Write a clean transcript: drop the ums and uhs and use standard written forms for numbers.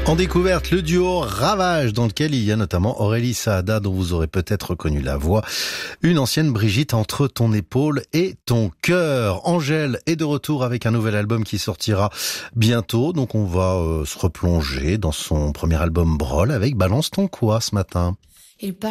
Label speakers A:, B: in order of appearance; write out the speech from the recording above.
A: En découverte, le duo Ravage, dans lequel il y a notamment Aurélie Saada, dont vous aurez peut-être reconnu la voix. Une ancienne Brigitte entre ton épaule et ton cœur. Angèle est de retour avec un nouvel album qui sortira bientôt. Donc on va se replonger dans son premier album Brol avec Balance ton quoi ce matin.